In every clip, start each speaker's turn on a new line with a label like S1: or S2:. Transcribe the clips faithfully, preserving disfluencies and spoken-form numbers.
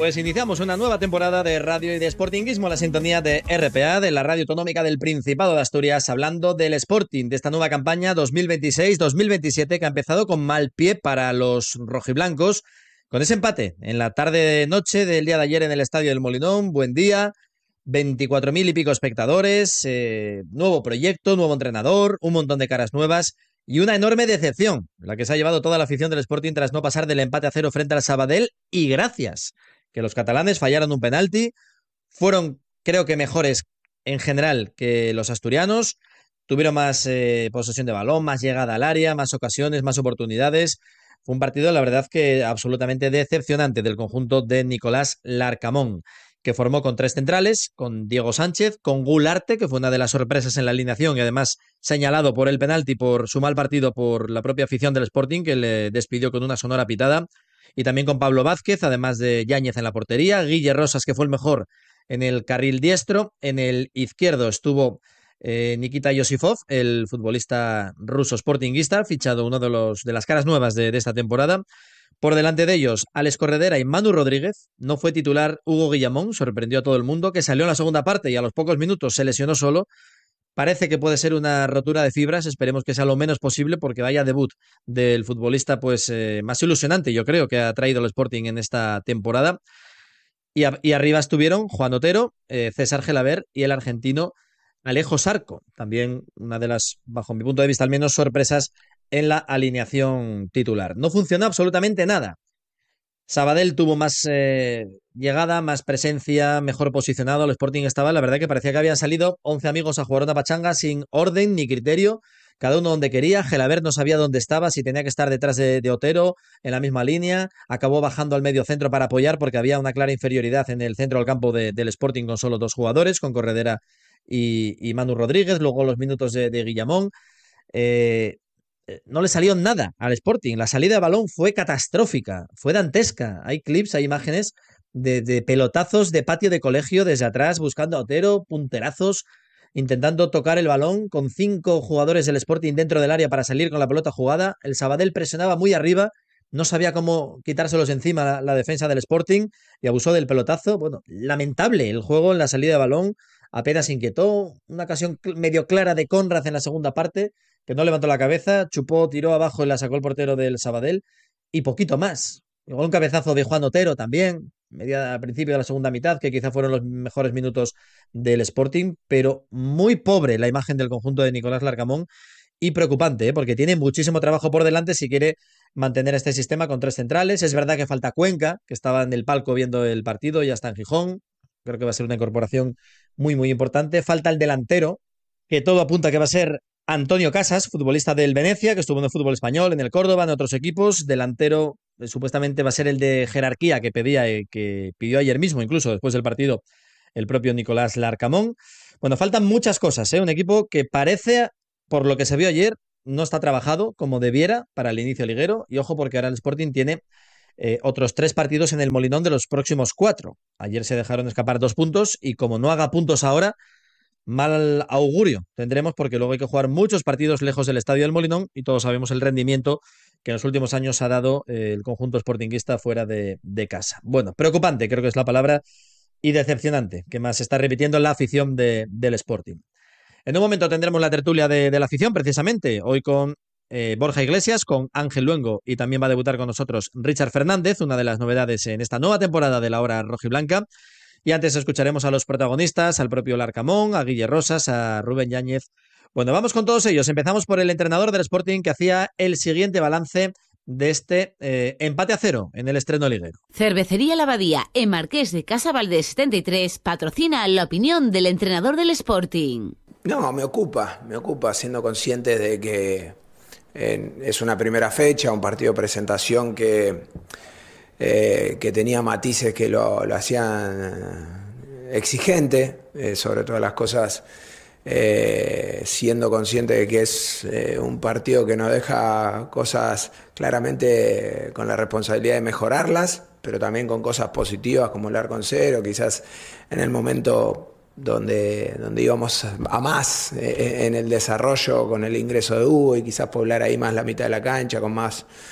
S1: Pues iniciamos una nueva temporada de radio y de sportinguismo, la sintonía de R P A, de la radio autonómica del Principado de Asturias, hablando del Sporting, de esta nueva campaña dos mil veintiséis dos mil veintisiete que ha empezado con mal pie para los rojiblancos, con ese empate en la tarde-noche del día de ayer en el Estadio del Molinón. Buen día, veinticuatro mil y pico espectadores, eh, nuevo proyecto, nuevo entrenador, un montón de caras nuevas y una enorme decepción, la que se ha llevado toda la afición del Sporting tras no pasar del empate a cero frente al Sabadell, y gracias que los catalanes fallaron un penalti. Fueron, creo que, mejores en general que los asturianos. Tuvieron más eh, posesión de balón, más llegada al área, más ocasiones, más oportunidades. Fue un partido, la verdad, que absolutamente decepcionante del conjunto de Nicolás Larcamón, que formó con tres centrales, con Diego Sánchez, con Gularte, que fue una de las sorpresas en la alineación y además señalado por el penalti por su mal partido por la propia afición del Sporting, que le despidió con una sonora pitada. Y también con Pablo Vázquez, además de Yáñez en la portería, Guille Rosas, que fue el mejor en el carril diestro. En el izquierdo estuvo eh, Nikita Yosifov, el futbolista ruso sportinguista, fichado, uno de, los, de las caras nuevas de, de esta temporada. Por delante de ellos, Alex Corredera y Manu Rodríguez. No fue titular Hugo Guillamón, sorprendió a todo el mundo, que salió en la segunda parte y a los pocos minutos se lesionó solo. Parece que puede ser una rotura de fibras, esperemos que sea lo menos posible, porque vaya debut del futbolista pues eh, más ilusionante, yo creo, que ha traído el Sporting en esta temporada. Y, a, y arriba estuvieron Juan Otero, eh, César Gelabert y el argentino Alejo Sarco, también una de las, bajo mi punto de vista al menos, sorpresas en la alineación titular. No funcionó absolutamente nada. Sabadell tuvo más eh, llegada, más presencia, mejor posicionado. El Sporting estaba, la verdad que parecía que habían salido once amigos a jugar una pachanga sin orden ni criterio, cada uno donde quería. Gelabert no sabía dónde estaba, si tenía que estar detrás de, de Otero, en la misma línea. Acabó bajando al medio centro para apoyar porque había una clara inferioridad en el centro del campo de, del Sporting con solo dos jugadores, con Corredera y, y Manu Rodríguez. Luego los minutos de, de Guillamón. Eh, No le salió nada al Sporting. La salida de balón fue catastrófica, fue dantesca. Hay clips, hay imágenes de, de pelotazos de patio de colegio desde atrás, buscando a Otero, punterazos, intentando tocar el balón con cinco jugadores del Sporting dentro del área para salir con la pelota jugada. El Sabadell presionaba muy arriba, no sabía cómo quitárselos encima la, la defensa del Sporting y abusó del pelotazo. Bueno, lamentable el juego en la salida de balón, apenas inquietó. Una ocasión medio clara de Conrad en la segunda parte, que no levantó la cabeza, chupó, tiró abajo y la sacó el portero del Sabadell, y poquito más. Igual un cabezazo de Juan Otero también, media, al principio de la segunda mitad, que quizá fueron los mejores minutos del Sporting, pero muy pobre la imagen del conjunto de Nicolás Larcamón, y preocupante, ¿eh? Porque tiene muchísimo trabajo por delante si quiere mantener este sistema con tres centrales. Es verdad que falta Cuenca, que estaba en el palco viendo el partido, ya está en Gijón. Creo que va a ser una incorporación muy, muy importante. Falta el delantero, que todo apunta que va a ser Antonio Casas, futbolista del Venecia, que estuvo en el fútbol español, en el Córdoba, en otros equipos. Delantero, eh, supuestamente va a ser el de jerarquía que pedía, eh, que pidió ayer mismo, incluso después del partido, el propio Nicolás Larcamón. Bueno, faltan muchas cosas, ¿eh? Un equipo que parece, por lo que se vio ayer, no está trabajado como debiera para el inicio liguero. Y ojo, porque ahora el Sporting tiene eh, otros tres partidos en el Molinón de los próximos cuatro. Ayer se dejaron escapar dos puntos y como no haga puntos ahora, mal augurio tendremos, porque luego hay que jugar muchos partidos lejos del Estadio del Molinón y todos sabemos el rendimiento que en los últimos años ha dado eh, el conjunto sportinguista fuera de, de casa. Bueno, preocupante creo que es la palabra, y decepcionante, que más se está repitiendo en la afición de, del Sporting. En un momento tendremos la tertulia de, de la afición, precisamente, hoy con eh, Borja Iglesias, con Ángel Luengo, y también va a debutar con nosotros Richard Fernández, una de las novedades en esta nueva temporada de la Hora Rojiblanca. Y antes escucharemos a los protagonistas, al propio Larcamón, a Guille Rosas, a Rubén Yáñez. Bueno, vamos con todos ellos. Empezamos por el entrenador del Sporting, que hacía el siguiente balance de este eh, empate a cero en el estreno liguero.
S2: Cervecería La Abadía, en Marqués de Casa Valdés setenta y tres, patrocina la opinión del entrenador del Sporting.
S3: No, me ocupa, me ocupa, siendo consciente de que eh, es una primera fecha, un partido de presentación que... Eh, que tenía matices que lo, lo hacían exigente, eh, sobre todas las cosas, eh, siendo consciente de que es eh, un partido que nos deja cosas claramente con la responsabilidad de mejorarlas, pero también con cosas positivas como el arco en cero, quizás en el momento donde, donde íbamos a más eh, en el desarrollo con el ingreso de Hugo y quizás poblar ahí más la mitad de la cancha con más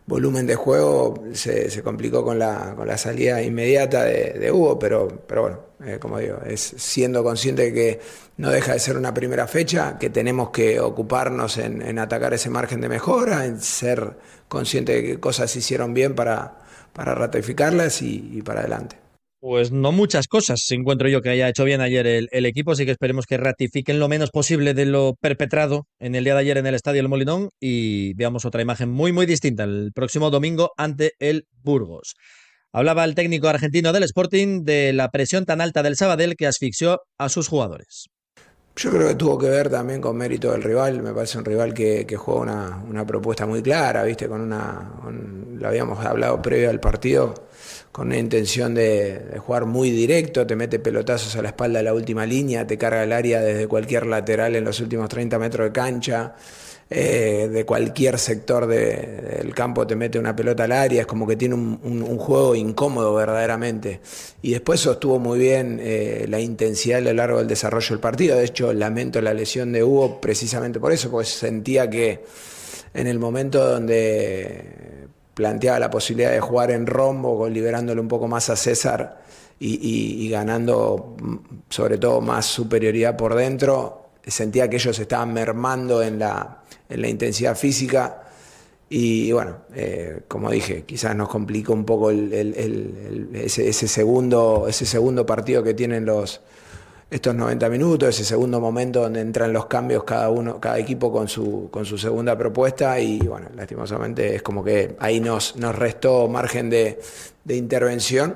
S3: volumen de juego se, se complicó con la, con la salida inmediata de, de Hugo, pero, pero bueno, eh, como digo, es siendo consciente de que no deja de ser una primera fecha, que tenemos que ocuparnos en, en atacar ese margen de mejora, en ser consciente de qué cosas se hicieron bien para, para ratificarlas y, y para adelante.
S1: Pues no muchas cosas encuentro yo que haya hecho bien ayer el, el equipo, así que esperemos que ratifiquen lo menos posible de lo perpetrado en el día de ayer en el Estadio El Molinón y veamos otra imagen muy muy distinta el próximo domingo ante el Burgos. Hablaba el técnico argentino del Sporting de la presión tan alta del Sabadell que asfixió a sus jugadores.
S3: Yo creo que tuvo que ver también con mérito del rival. Me parece un rival que, que juega una, una propuesta muy clara, ¿viste? Con una, un, lo habíamos hablado previo al partido, con una intención de, de jugar muy directo, te mete pelotazos a la espalda de la última línea, te carga el área desde cualquier lateral en los últimos treinta metros de cancha, eh, de cualquier sector de, del campo te mete una pelota al área, es como que tiene un, un, un juego incómodo verdaderamente. Y después sostuvo muy bien eh, la intensidad a lo largo del desarrollo del partido. De hecho, lamento la lesión de Hugo precisamente por eso, porque sentía que en el momento donde planteaba la posibilidad de jugar en rombo, liberándole un poco más a César y, y, y ganando sobre todo más superioridad por dentro, sentía que ellos estaban mermando en la, en la intensidad física y bueno, eh, como dije, quizás nos complicó un poco el, el, el, el, ese, ese, segundo, ese segundo partido que tienen los estos noventa minutos, ese segundo momento donde entran los cambios cada uno, cada equipo con su, con su segunda propuesta y bueno, lastimosamente es como que ahí nos, nos restó margen de, de intervención,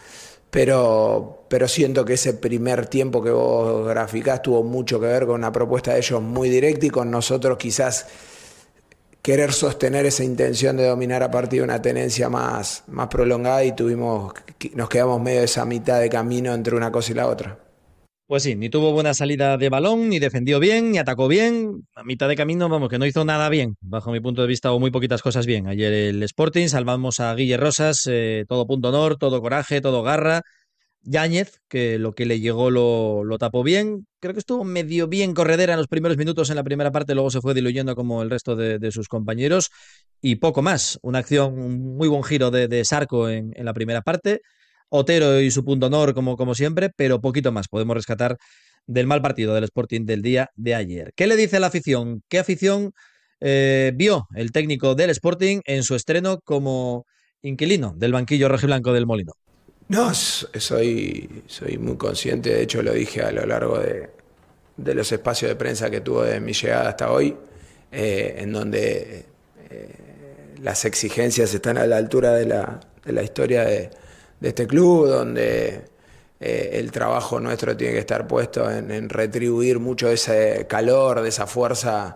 S3: pero, pero siento que ese primer tiempo que vos graficás tuvo mucho que ver con una propuesta de ellos muy directa y con nosotros quizás querer sostener esa intención de dominar a partir de una tenencia más, más prolongada y tuvimos, nos quedamos medio de esa mitad de camino entre una cosa y la otra.
S1: Pues sí, ni tuvo buena salida de balón, ni defendió bien, ni atacó bien. A mitad de camino, vamos, que no hizo nada bien, bajo mi punto de vista, o muy poquitas cosas bien. Ayer el Sporting, salvamos a Guille Rosas, eh, todo punto honor, todo coraje, todo garra. Yáñez, que lo que le llegó lo, lo tapó bien. Creo que estuvo medio bien corredera en los primeros minutos en la primera parte, luego se fue diluyendo como el resto de, de sus compañeros. Y poco más. Una acción, un muy buen giro de, de Sarco en, en la primera parte. Otero y su punto honor, como, como siempre, pero poquito más podemos rescatar del mal partido del Sporting del día de ayer. ¿Qué le dice a la afición? ¿Qué afición eh, vio el técnico del Sporting en su estreno como inquilino del banquillo rojiblanco del Molino?
S3: No, soy, soy muy consciente, de hecho lo dije a lo largo de, de los espacios de prensa que tuvo de mi llegada hasta hoy, eh, en donde eh, las exigencias están a la altura de la, de la historia de de este club, donde eh, el trabajo nuestro tiene que estar puesto en, en retribuir mucho de ese calor, de esa fuerza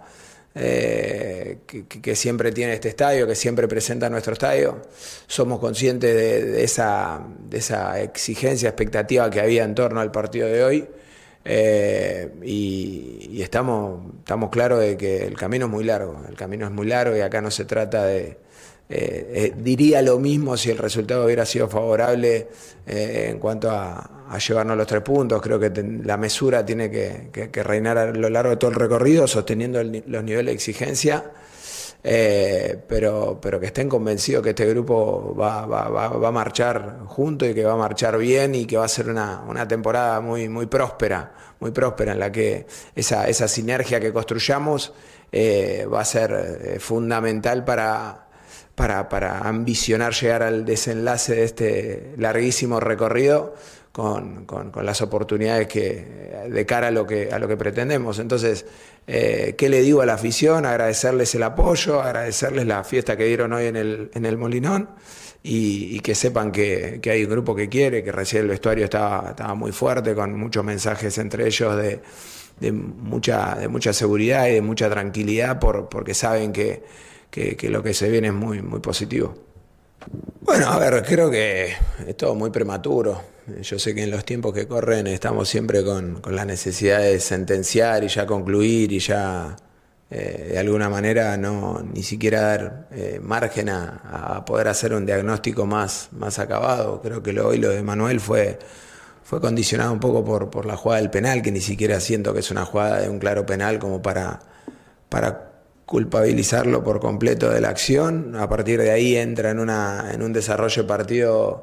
S3: eh, que, que siempre tiene este estadio, que siempre presenta nuestro estadio. Somos conscientes de, de, esa, de esa exigencia, expectativa que había en torno al partido de hoy eh, y, y estamos, estamos claros de que el camino es muy largo, el camino es muy largo y acá no se trata de... Eh, eh, diría lo mismo si el resultado hubiera sido favorable eh, en cuanto a, a llevarnos los tres puntos. Creo que ten, la mesura tiene que, que, que reinar a lo largo de todo el recorrido, sosteniendo el, los niveles de exigencia, eh, pero, pero que estén convencidos que este grupo va, va, va, va a marchar junto y que va a marchar bien y que va a ser una, una temporada muy, muy próspera, muy próspera en la que esa, esa sinergia que construyamos eh, va a ser eh, fundamental para Para, para ambicionar llegar al desenlace de este larguísimo recorrido con, con, con las oportunidades que de cara a lo que, a lo que pretendemos. Entonces, eh, ¿qué le digo a la afición? Agradecerles el apoyo, agradecerles la fiesta que dieron hoy en el, en el Molinón y, y que sepan que, que hay un grupo que quiere, que recién el vestuario estaba, estaba muy fuerte, con muchos mensajes entre ellos de, de, mucha, de mucha seguridad y de mucha tranquilidad por, porque saben que Que, que lo que se viene es muy, muy positivo. Bueno, a ver, creo que es todo muy prematuro. Yo sé que en los tiempos que corren estamos siempre con, con la necesidad de sentenciar y ya concluir y ya eh, de alguna manera no ni siquiera dar eh, margen a, a poder hacer un diagnóstico más, más acabado. Creo que lo, hoy lo de Manuel fue, fue condicionado un poco por, por la jugada del penal, que ni siquiera siento que es una jugada de un claro penal como para... para culpabilizarlo por completo de la acción. A partir de ahí entra en, una, en un desarrollo de partido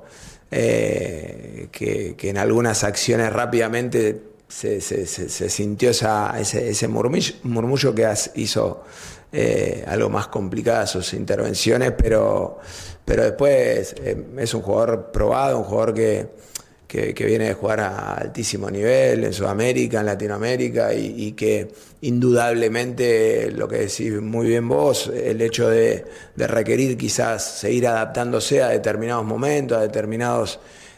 S3: eh, que, que en algunas acciones rápidamente se, se, se, se sintió esa, ese, ese murmullo, murmullo que hizo eh, algo más complicadas sus intervenciones, pero, pero después eh, es un jugador probado, un jugador que... Que, que viene de jugar a altísimo nivel en Sudamérica, en Latinoamérica, y, y que indudablemente, lo que decís muy bien vos, el hecho de, de requerir quizás seguir adaptándose a determinados momentos, a determinadas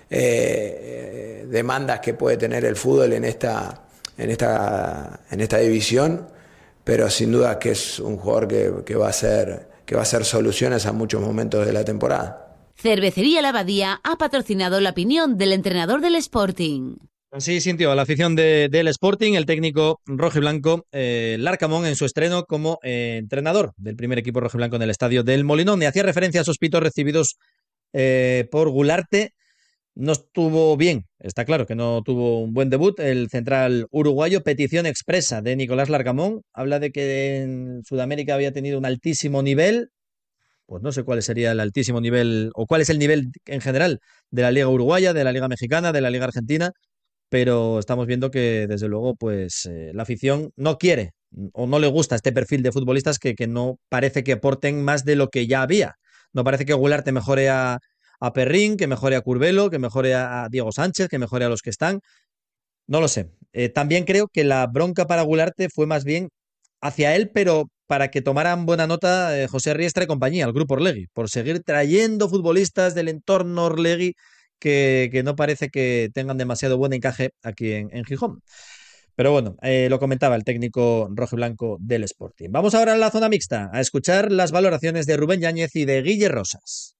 S3: eh, demandas que puede tener el fútbol en esta, en esta, en esta división, pero sin duda que es un jugador que, que va a ser, que va a hacer soluciones a muchos momentos de la temporada.
S2: Cervecería La Abadía ha patrocinado la opinión del entrenador del Sporting.
S1: Así sintió la afición de, del Sporting el técnico rojiblanco eh, Larcamón en su estreno como eh, entrenador del primer equipo rojiblanco en el estadio del Molinón. Y hacía referencia a esos pitos recibidos eh, por Gularte. No estuvo bien, está claro que no tuvo un buen debut el central uruguayo. Petición expresa de Nicolás Larcamón. Habla de que en Sudamérica había tenido un altísimo nivel. Pues no sé cuál sería el altísimo nivel o cuál es el nivel en general de la Liga Uruguaya, de la Liga Mexicana, de la Liga Argentina, pero estamos viendo que desde luego pues eh, la afición no quiere o no le gusta este perfil de futbolistas que, que no parece que aporten más de lo que ya había. No parece que Gularte mejore a, a Perrín, que mejore a Curvelo, que mejore a Diego Sánchez, que mejore a los que están. No lo sé. Eh, también creo que la bronca para Gularte fue más bien hacia él, pero para que tomaran buena nota eh, José Riestra y compañía, el grupo Orlegui, por seguir trayendo futbolistas del entorno Orlegui que, que no parece que tengan demasiado buen encaje aquí en, en Gijón. Pero bueno, eh, lo comentaba el técnico rojiblanco del Sporting. Vamos ahora a la zona mixta a escuchar las valoraciones de Rubén Yáñez y de Guille Rosas.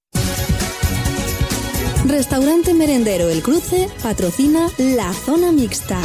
S4: Restaurante Merendero El Cruce patrocina la zona mixta.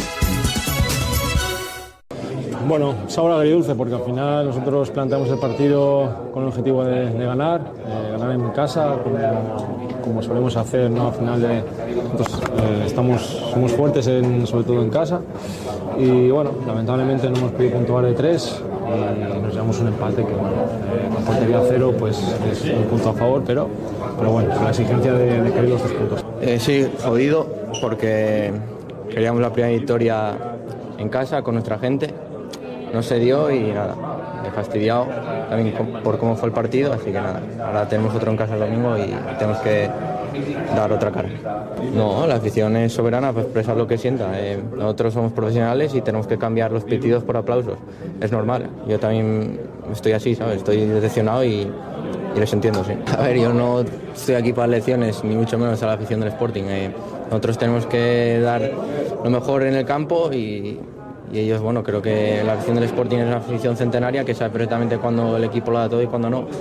S5: Bueno, sabor agridulce porque al final nosotros planteamos el partido con el objetivo de, de ganar, eh, ganar en casa, como, como solemos hacer, ¿no? Al final de, nosotros eh, estamos, somos fuertes en, sobre todo en casa y bueno, lamentablemente no hemos podido puntuar de tres y nos llevamos un empate que bueno, eh, con portería cero pues es un punto a favor, pero, pero bueno, con la exigencia de, de querer los tres puntos.
S6: Eh, sí, jodido porque queríamos la primera victoria en casa con nuestra gente. No se dio y nada, he fastidiado también por cómo fue el partido, así que nada, ahora tenemos otro en casa el domingo y tenemos que dar otra cara. No, la afición es soberana para expresar lo que sienta. Eh, nosotros somos profesionales y tenemos que cambiar los pitidos por aplausos. Es normal, yo también estoy así, ¿sabes? Estoy decepcionado y, y les entiendo, sí. A ver, yo no estoy aquí para lecciones, ni mucho menos a la afición del Sporting. Eh, nosotros tenemos que dar lo mejor en el campo y... Y ellos, bueno, creo que la afición del Sporting es una afición centenaria que sabe perfectamente cuándo el equipo lo da todo y cuándo no.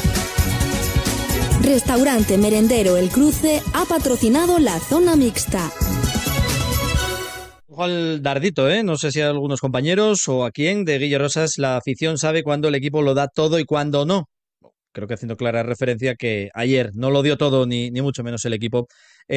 S4: Restaurante Merendero El Cruce ha patrocinado la zona mixta.
S1: Ojo al dardito, ¿eh? No sé si a algunos compañeros o a quién de Guille Rosas la afición sabe cuándo el equipo lo da todo y cuándo no. Creo que haciendo clara referencia que ayer no lo dio todo ni, ni mucho menos el equipo.